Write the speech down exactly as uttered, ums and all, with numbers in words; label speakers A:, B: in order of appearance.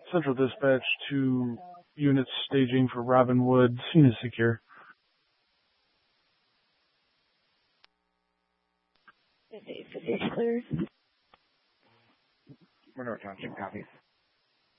A: Central Dispatch to units staging for Robinwood. Scene is secure.
B: fifty, fifty is clear.
C: Monroe Township, copy.